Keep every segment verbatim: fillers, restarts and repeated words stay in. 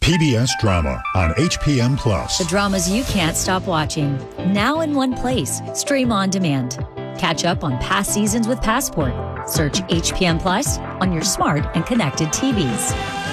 P B S Drama on H P M Plus. The dramas you can't stop watching. Now in one place. Stream on demand. Catch up on past seasons with Passport. Search H P M Plus on your smart and connected T Vs.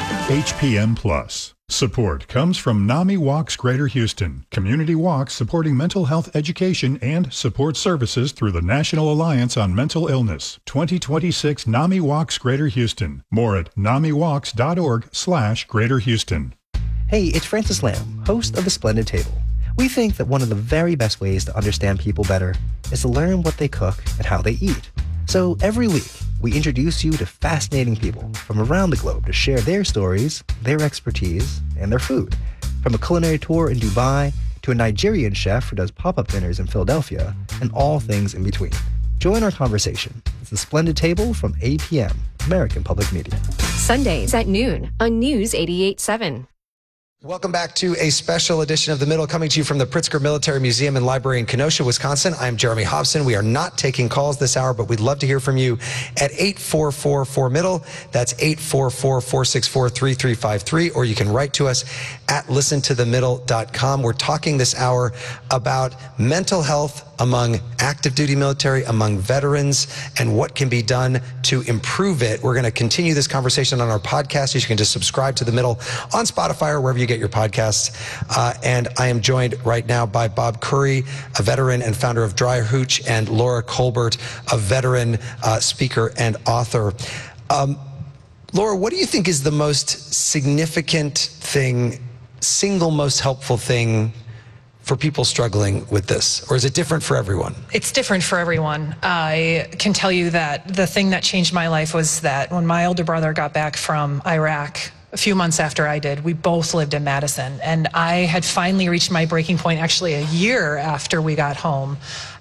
H P M Plus. Support comes from NAMI Walks Greater Houston. Community Walks supporting mental health education and support services through the National Alliance on Mental Illness. twenty twenty-six NAMI Walks Greater Houston. More at namiwalks.org slash Greater Houston. Hey, it's Francis Lamb, host of The Splendid Table. We think that one of the very best ways to understand people better is to learn what they cook and how they eat. So every week, we introduce you to fascinating people from around the globe to share their stories, their expertise, and their food. From a culinary tour in Dubai to a Nigerian chef who does pop-up dinners in Philadelphia, and all things in between. Join our conversation. It's The Splendid Table from A P M, American Public Media. Sundays at noon on News eighty-eight point seven. Welcome back to a special edition of The Middle, coming to you from the Pritzker Military Museum and Library in Kenosha, Wisconsin. I'm Jeremy Hobson. We are not taking calls this hour, but we'd love to hear from you at eight four four four middle. That's eight four four, four six four, three three five three, or you can write to us at listen to the middle dot com. We're talking this hour about mental health among active duty military, among veterans, and what can be done to improve it. We're going to continue this conversation on our podcast. You can just subscribe to The Middle on Spotify or wherever you get your podcasts. Uh, and I am joined right now by Bob Curry, a veteran and founder of Dry Hooch, and Laura Colbert, a veteran uh, speaker and author. Um, Laura, what do you think is the most significant thing, single most helpful thing for people struggling with this? Or is it different for everyone? It's different for everyone. I can tell you that the thing that changed my life was that when my older brother got back from Iraq, a few months after I did, we both lived in Madison. And I had finally reached my breaking point actually a year after we got home.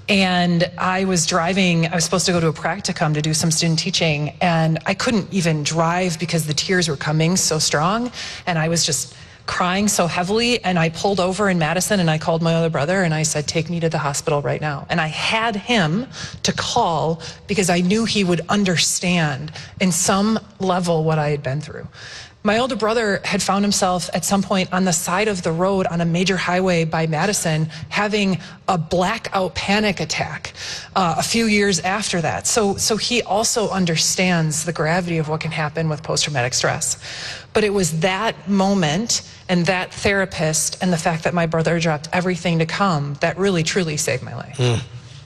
And I was driving, I was supposed to go to a practicum to do some student teaching, and I couldn't even drive because the tears were coming so strong. And I was just crying so heavily, and I pulled over in Madison and I called my other brother and I said, take me to the hospital right now. And I had him to call because I knew he would understand in some level what I had been through. My older brother had found himself at some point on the side of the road on a major highway by Madison having a blackout panic attack uh, a few years after that. So, so he also understands the gravity of what can happen with post-traumatic stress. But it was that moment and that therapist and the fact that my brother dropped everything to come that really, truly saved my life. Mm.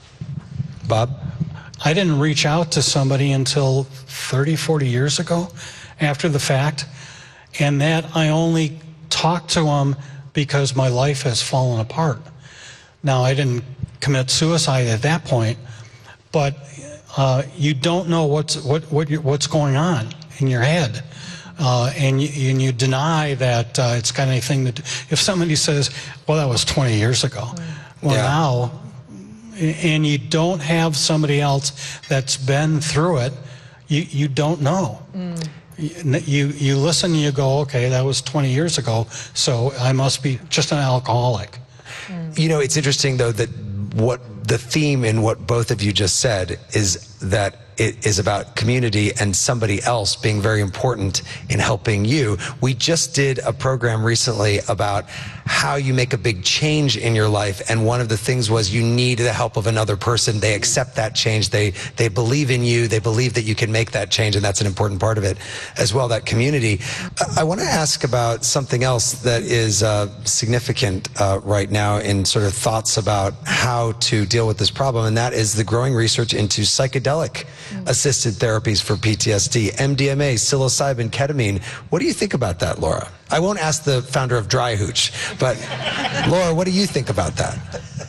Bob? I didn't reach out to somebody until thirty, forty years ago after the fact. And that I only talked to them because my life has fallen apart. Now, I didn't commit suicide at that point, but uh, you don't know what's what what you, what's going on in your head, uh, and you and you deny that uh, it's got anything to do. If somebody says, "Well, that was twenty years ago," well, yeah. now, and you don't have somebody else that's been through it, you you don't know. Mm. You you listen and you go, okay, that was twenty years ago, so I must be just an alcoholic. You know, it's interesting, though, that what the theme in what both of you just said is that it is about community and somebody else being very important in helping you. We just did a program recently about how you make a big change in your life, and one of the things was you need the help of another person. They accept that change. They they believe in you. They believe that you can make that change, and that's an important part of it as well, that community. I, I want to ask about something else that is uh, significant uh, right now in sort of thoughts about how to deal with this problem, and that is the growing research into psychedelic assisted therapies for P T S D, M D M A, psilocybin, ketamine. What do you think about that, Laura? I won't ask the founder of Dry Hooch, but Laura, what do you think about that?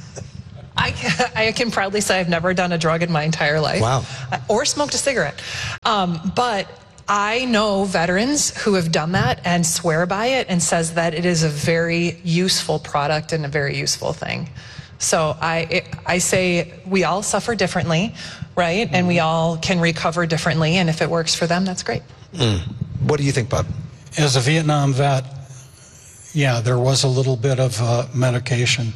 I can, I can proudly say I've never done a drug in my entire life. Wow. Or smoked a cigarette. Um, but I know veterans who have done that and swear by it and says that it is a very useful product and a very useful thing. So I, I say we all suffer differently, right? And we all can recover differently. And if it works for them, that's great. Mm. What do you think, Bob? As a Vietnam vet, yeah, there was a little bit of uh, medication.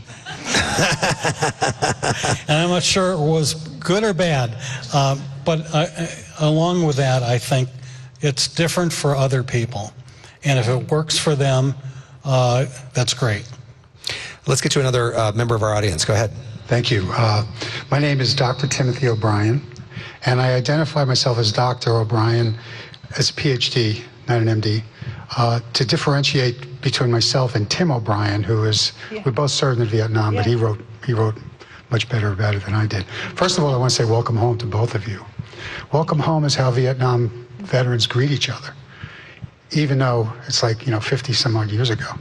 And I'm not sure it was good or bad. Uh, but uh, along with that, I think it's different for other people. And if it works for them, uh, that's great. Let's get to another uh, member of our audience. Go ahead. Thank you. Uh, my name is Doctor Timothy O'Brien, and I identify myself as Doctor O'Brien as a P H D, not an M D, uh, to differentiate between myself and Tim O'Brien, who is, yeah. we both served in Vietnam, yeah. but he wrote, he wrote much better about it than I did. First of all, I want to say welcome home to both of you. Welcome home is how Vietnam veterans greet each other, even though it's like, you know, fifty some odd years ago.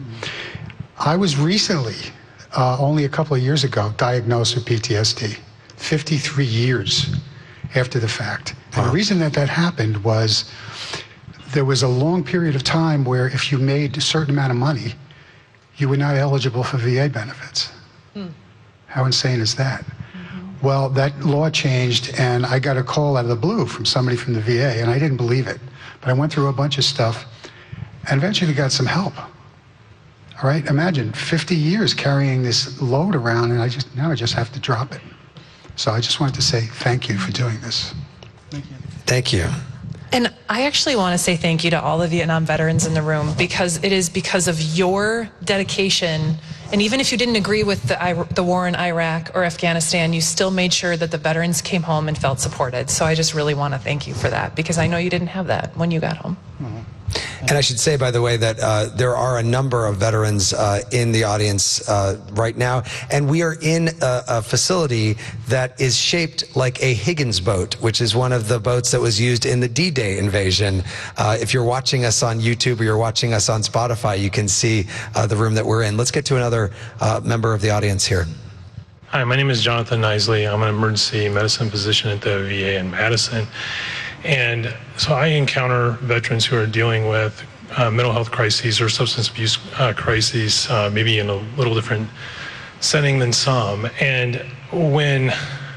I was recently, uh, only a couple of years ago, diagnosed with P T S D, fifty-three years after the fact. And the reason that that happened was there was a long period of time where if you made a certain amount of money, you were not eligible for V A benefits. Hmm. How insane is that? Mm-hmm. Well, that law changed, and I got a call out of the blue from somebody from the V A, and I didn't believe it. But I went through a bunch of stuff and eventually got some help. All right, imagine fifty years carrying this load around, and I just now I just have to drop it. So I just wanted to say thank you for doing this. Thank you. Thank you. And I actually want to say thank you to all the Vietnam veterans in the room, because it is because of your dedication, and even if you didn't agree with the, the war in Iraq or Afghanistan, you still made sure that the veterans came home and felt supported. So I just really want to thank you for that, because I know you didn't have that when you got home. Mm-hmm. And I should say, by the way, that uh, there are a number of veterans uh, in the audience uh, right now, and we are in a, a facility that is shaped like a Higgins boat, which is one of the boats that was used in the D-Day invasion. Uh, if you're watching us on YouTube or you're watching us on Spotify, you can see uh, the room that we're in. Let's get to another uh, member of the audience here. Hi, my name is Jonathan Nisley. I'm an emergency medicine physician at the V A in Madison. And so I encounter veterans who are dealing with uh, mental health crises or substance abuse uh, crises, uh, maybe in a little different setting than some. And when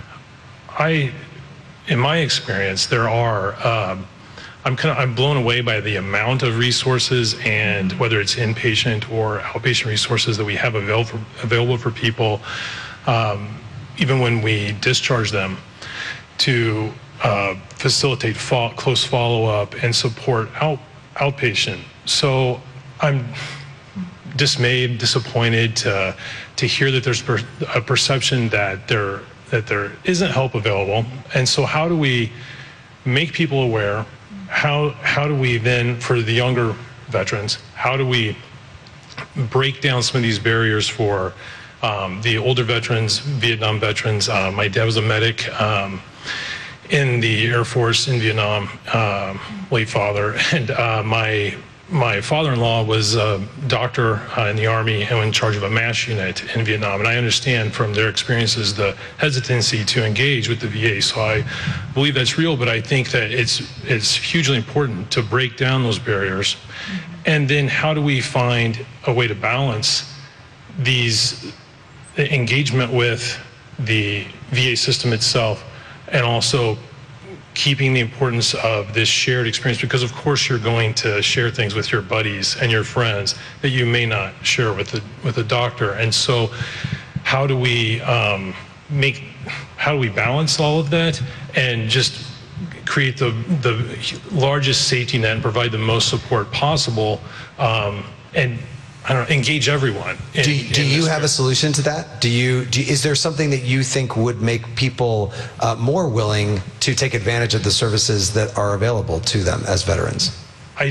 I, in my experience, there are, um, I'm kind of, I'm blown away by the amount of resources, and whether it's inpatient or outpatient resources that we have available for, available for people, um, even when we discharge them, to Uh, facilitate fo close follow-up and support out outpatient. So I'm dismayed, disappointed to to hear that there's per a perception that there that there isn't help available. And so how do we make people aware? How how do we then, for the younger veterans, how do we break down some of these barriers for um, the older veterans, Vietnam veterans? Uh, my dad was a medic. Um, in the Air Force in Vietnam, uh, late father, and uh, my my father-in-law was a doctor uh, in the Army and in charge of a MASH unit in Vietnam, and I understand from their experiences the hesitancy to engage with the V A, so I believe that's real, but I think that it's it's hugely important to break down those barriers. Mm-hmm. And then how do we find a way to balance these engagement with the V A system itself, and also keeping the importance of this shared experience, because of course you're going to share things with your buddies and your friends that you may not share with the with a doctor. And so how do we um, make, how do we balance all of that and just create the, the largest safety net and provide the most support possible, um, and I don't know, engage everyone. In, do you, do you have a solution to that? Do you, do, is there something that you think would make people uh, more willing to take advantage of the services that are available to them as veterans? I,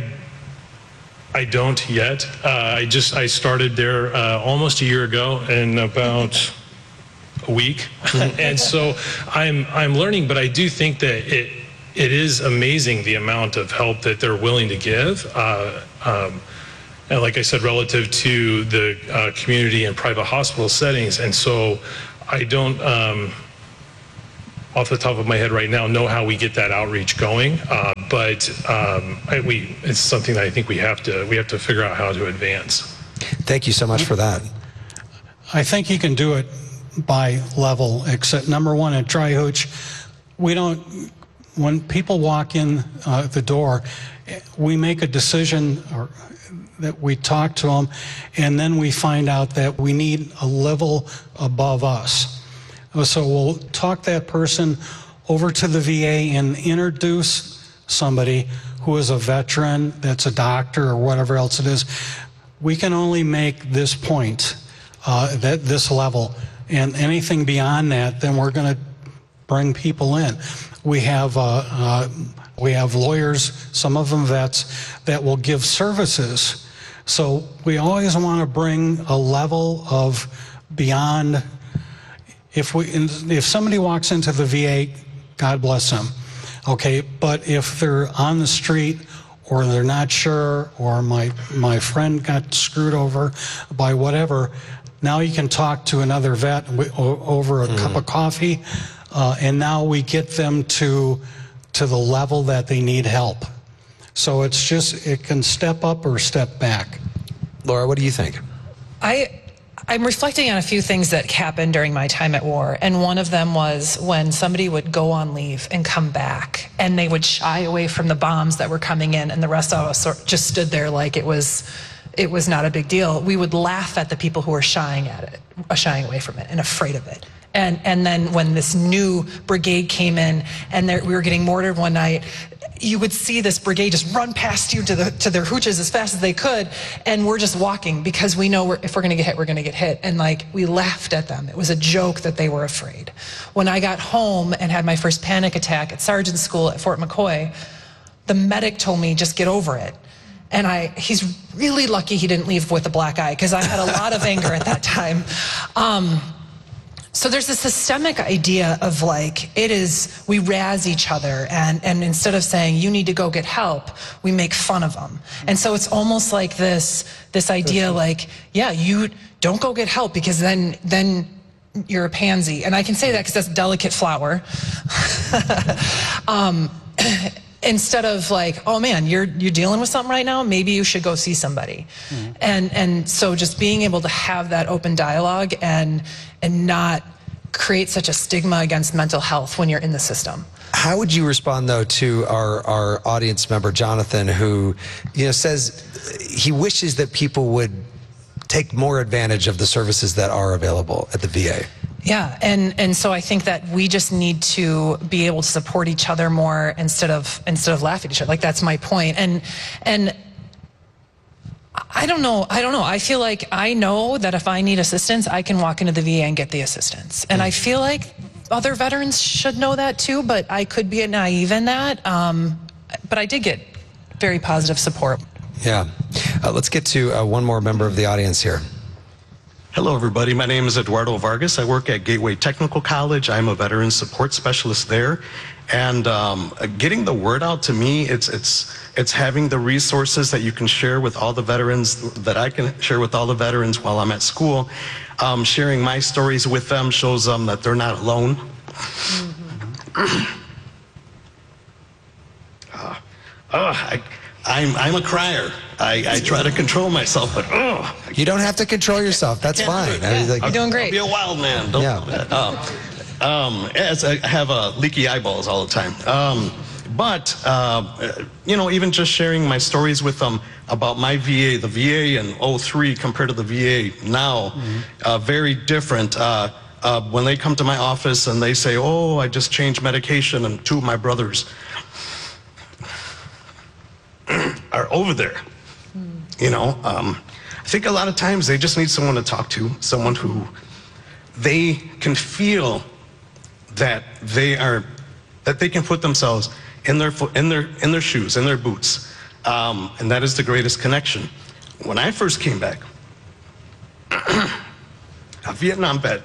I don't yet. Uh, I just, I started there uh, almost a year ago in about a week. And so I'm, I'm learning, but I do think that it, it is amazing the amount of help that they're willing to give. Uh, um, And like I said, relative to the uh, community and private hospital settings. And so I don't, um, off the top of my head right now, know how we get that outreach going. Uh, but um, I, we, it's something that I think we have to, we have to figure out how to advance. Thank you so much for that. I think you can do it by level, except number one, at Dry Hooch, we don't, when people walk in uh, the door, we make a decision, or that we talk to them, and then we find out that we need a level above us. So we'll talk that person over to the V A and introduce somebody who is a veteran, that's a doctor or whatever else it is, we can only make this point, uh, that this level. And anything beyond that, then we're going to bring people in. We have uh, uh, we have lawyers, some of them vets, that will give services. So we always want to bring a level of beyond. If we if somebody walks into the V A, God bless them. Okay, but if they're on the street or they're not sure, or my my friend got screwed over by whatever, now you can talk to another vet over a mm. cup of coffee, uh, and now we get them to to the level that they need help. So it's just, it can step up or step back. Laura, what do you think? I, I'm reflecting on a few things that happened during my time at war, and one of them was when somebody would go on leave and come back, and they would shy away from the bombs that were coming in, and the rest of us just stood there like it was it was not a big deal. We would laugh at the people who were shying at it, uh, shying away from it and afraid of it. And and then when this new brigade came in and there, we were getting mortared one night, you would see this brigade just run past you to the to their hooches as fast as they could, and we're just walking because we know we're, if we're going to get hit, we're going to get hit. And like, we laughed at them. It was a joke that they were afraid. When I got home and had my first panic attack at sergeant school at Fort McCoy, the medic told me, just get over it. And I, he's really lucky he didn't leave with a black eye, because I had a lot of anger at that time. Um, so there's this systemic idea of like, it is, we razz each other, and, and instead of saying, you need to go get help, we make fun of them. And so it's almost like this, this idea like, yeah, you don't go get help, because then, then you're a pansy. And I can say that because that's delicate flower. um, Instead of like, oh man, you're you're dealing with something right now, maybe you should go see somebody. Mm-hmm. And and so just being able to have that open dialogue and and not create such a stigma against mental health when you're in the system. How would you respond though to our our audience member Jonathan, who, you know, says he wishes that people would take more advantage of the services that are available at the V A? Yeah, and, and so I think that we just need to be able to support each other more instead of instead of laugh at each other. Like, that's my point. And and I don't know, I don't know. I feel like I know that if I need assistance, I can walk into the V A and get the assistance. And I feel like other veterans should know that too, but I could be naive in that. Um, but I did get very positive support. Yeah. Uh, let's get to uh, one more member of the audience here. Hello, everybody. My name is Eduardo Vargas. I work at Gateway Technical College. I'm a veteran support specialist there. And um, getting the word out, to me, it's it's it's having the resources that you can share with all the veterans, that I can share with all the veterans while I'm at school. Um, sharing my stories with them shows them that they're not alone. Mm-hmm. uh, uh, I, I'm, I'm a crier. I, I try to control myself, but oh. You don't have to control yourself. That's fine. Yeah. I mean, like, you're doing great. I'll be a wild man. Don't yeah. do that. Um, um, as I have uh, leaky eyeballs all the time. Um, but, uh, you know, even just sharing my stories with them about my V A, the V A in oh three compared to the V A now, mm-hmm. uh, very different. Uh, uh, when they come to my office and they say, oh, I just changed medication, and two of my brothers are over there. Mm. You know, um, I think a lot of times they just need someone to talk to, someone who they can feel that they are, that they can put themselves in their in their in their shoes, in their boots, um, and that is the greatest connection. When I first came back, a Vietnam vet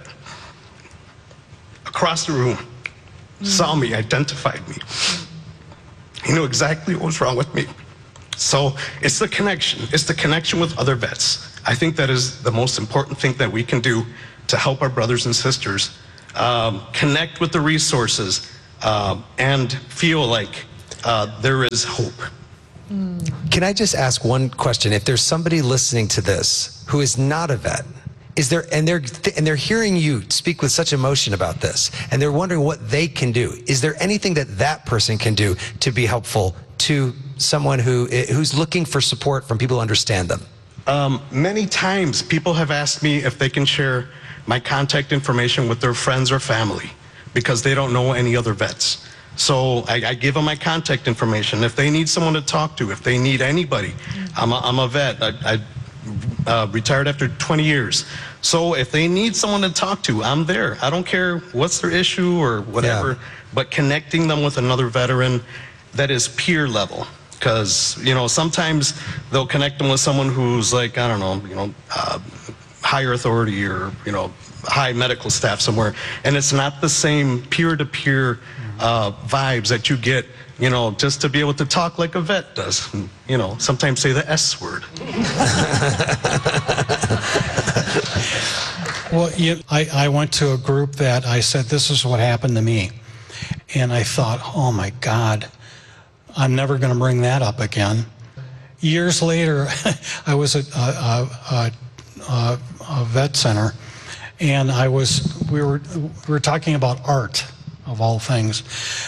across the room mm. saw me, identified me. He knew exactly what was wrong with me. So it's the connection. It's the connection with other vets. I think that is the most important thing that we can do to help our brothers and sisters um, connect with the resources uh, and feel like uh, there is hope. Can I just ask one question? If there's somebody listening to this who is not a vet, is there, and they're and they're hearing you speak with such emotion about this, and they're wondering what they can do, is there anything that that person can do to be helpful to someone who who's looking for support from people who understand them? Um, many times people have asked me if they can share my contact information with their friends or family because they don't know any other vets. So I, I give them my contact information. If they need someone to talk to, if they need anybody, I'm a, I'm a vet. I, I uh, retired after twenty years. So if they need someone to talk to, I'm there. I don't care what's their issue or whatever, yeah. but connecting them with another veteran that is peer level. Because, you know, sometimes they'll connect them with someone who's like, I don't know, you know, uh, higher authority or, you know, high medical staff somewhere. And it's not the same peer-to-peer uh, vibes that you get, you know, just to be able to talk like a vet does. And, you know, sometimes say the S word. Well, you, I, I went to a group that I said, this is what happened to me. And I thought, oh my God, I'm never going to bring that up again. Years later, I was at a, a, a, a vet center, and I was, we were, we were talking about art, of all things.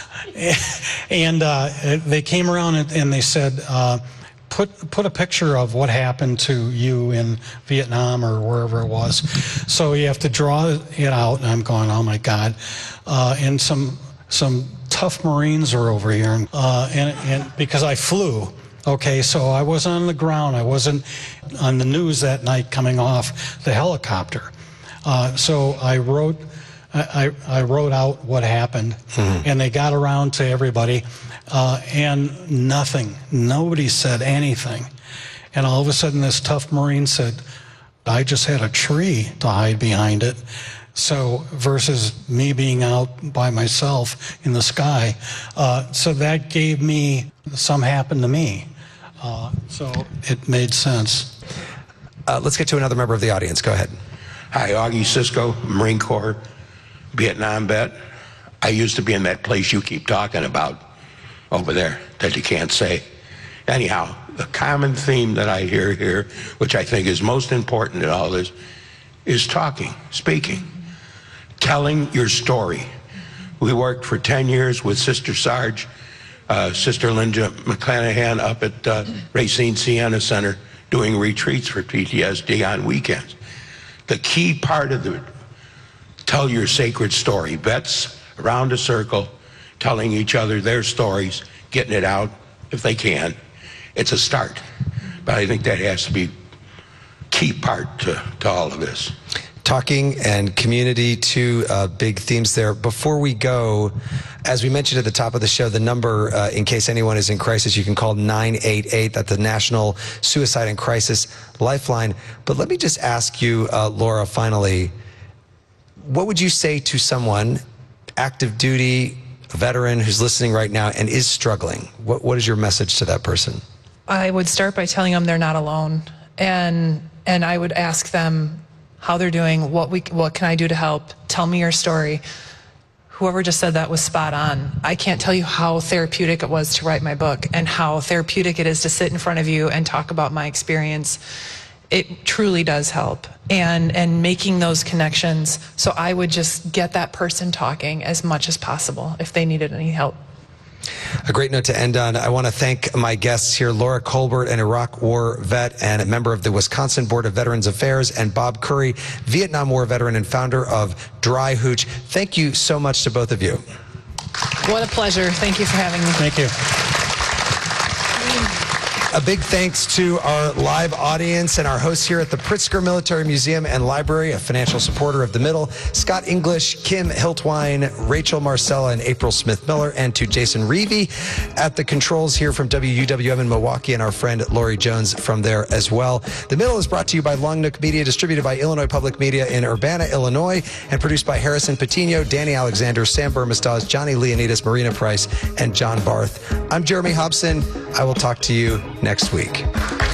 And uh, they came around and, and they said, uh, put, put a picture of what happened to you in Vietnam or wherever it was. So you have to draw it out, and I'm going, oh my God. Uh, and some, some tough Marines are over here, uh, and, and because I flew. Okay, so I wasn't on the ground. I wasn't on the news that night coming off the helicopter. Uh, so I wrote, I, I wrote out what happened, mm-hmm. and they got around to everybody, uh, and nothing. Nobody said anything. And all of a sudden, this tough Marine said, "I just had a tree to hide behind it." So versus me being out by myself in the sky, uh, so that gave me some happened to me. Uh, so it made sense. Uh, let's get to another member of the audience. Go ahead. Hi, Augie Cisco, Marine Corps, Vietnam vet. I used to be in that place you keep talking about over there that you can't say. Anyhow, the common theme that I hear here, which I think is most important in all this, is talking, speaking, telling your story. We worked for ten years with Sister Sarge, uh, Sister Linda McClanahan up at uh, Racine Sienna Center doing retreats for P T S D on weekends. The key part of the tell your sacred story. Vets around a circle, telling each other their stories, getting it out if they can. It's a start, but I think that has to be key part to, to all of this. Talking and community, two uh, big themes there. Before we go, as we mentioned at the top of the show, the number, uh, in case anyone is in crisis, you can call nine eight eight. That's the National Suicide and Crisis Lifeline. But let me just ask you, uh, Laura, finally, what would you say to someone, active duty, a veteran who's listening right now and is struggling? What, what is your message to that person? I would start by telling them they're not alone. And, and I would ask them how they're doing, what we, what can I do to help? Tell me your story. Whoever just said that was spot on. I can't tell you how therapeutic it was to write my book and how therapeutic it is to sit in front of you and talk about my experience. It truly does help. And, and making those connections. So I would just get that person talking as much as possible if they needed any help. A great note to end on. I want to thank my guests here, Laura Colbert, an Iraq War vet and a member of the Wisconsin Board of Veterans Affairs, and Bob Curry, Vietnam War veteran and founder of Dry Hooch. Thank you so much to both of you. What a pleasure. Thank you for having me. Thank you. A big thanks to our live audience and our hosts here at the Pritzker Military Museum and Library, a financial supporter of the Middle, Scott English, Kim Hiltwine, Rachel Marcella, and April Smith-Miller, and to Jason Reevey at the controls here from W U W M in Milwaukee, and our friend Lori Jones from there as well. The Middle is brought to you by Long Nook Media, distributed by Illinois Public Media in Urbana, Illinois, and produced by Harrison Patino, Danny Alexander, Sam Burmistaz, Johnny Leonidas, Marina Price, and John Barth. I'm Jeremy Hobson. I will talk to you next week.